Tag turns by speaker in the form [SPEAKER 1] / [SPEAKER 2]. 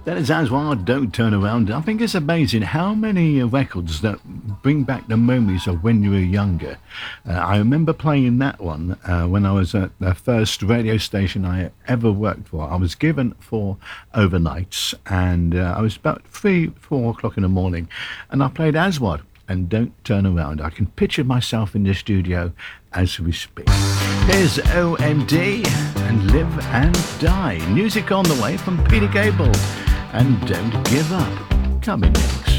[SPEAKER 1] That is Aswad, Don't Turn Around. I think it's amazing how many records that bring back the memories of when you were younger. I remember playing that one when I was at the first radio station I ever worked for. I was given 4 overnights, and I was about 4 o'clock in the morning, and I played Aswad and Don't Turn Around. I can picture myself in the studio as we speak. Here's OMD and Live and Die. Music on the way from Peter Gabriel and Don't Give Up. Coming next.